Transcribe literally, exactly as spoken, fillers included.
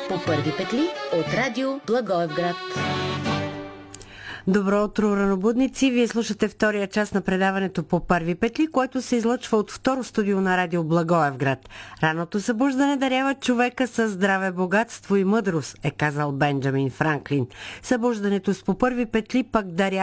По първи петли от радио Благоевград. Добро утро, ранобудници! Вие слушате втория част на предаването По първи петли, което се излъчва от второ студио на радио Благоевград. Раното събуждане дарява човека със здраве, богатство и мъдрост, е казал Бенджамин Франклин. Събуждането с По първи петли пък дарява